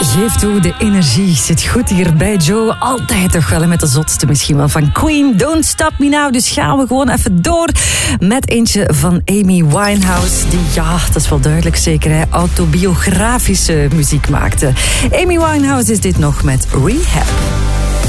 Geef toe, de energie zit goed hier bij Joe. Altijd toch wel, met de zotste misschien wel van Queen. Don't Stop Me Now. Dus gaan we gewoon even door met eentje van Amy Winehouse. Die, ja, dat is wel duidelijk zeker, hè, autobiografische muziek maakte. Amy Winehouse is dit nog met Rehab.